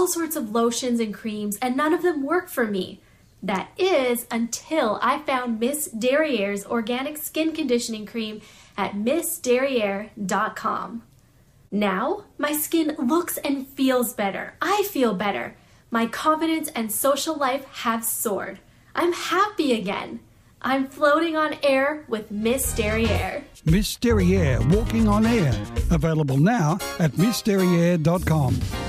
all sorts of lotions and creams, and none of them work for me. That is until I found Miss Derriere's organic skin conditioning cream at missderriere.com. Now, my skin looks and feels better. I feel better. My confidence and social life have soared. I'm happy again. I'm floating on air with Miss Derriere. Miss Derriere, walking on air. Available now at missderriere.com.